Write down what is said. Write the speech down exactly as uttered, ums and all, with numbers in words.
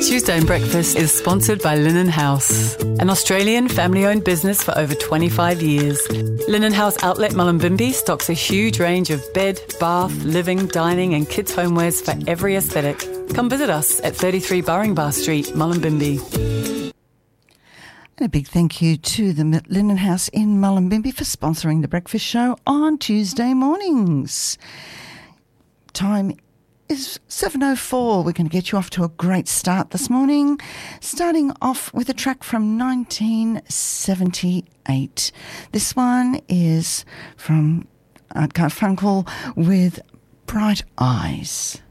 Tuesday in Breakfast is sponsored by Linen House, an Australian family-owned business for over twenty-five years. Linen House Outlet Mullumbimby stocks a huge range of bed, bath, living, dining and kids' homewares for every aesthetic. Come visit us at thirty-three Burringbar Street, Mullumbimby. And a big thank you to the Linen House in Mullumbimby for sponsoring the breakfast show on Tuesday mornings. Time is seven oh four. We're going to get you off to a great start this morning, starting off with a track from nineteen seventy-eight. This one is from Art Garfunkel with Bright Eyes.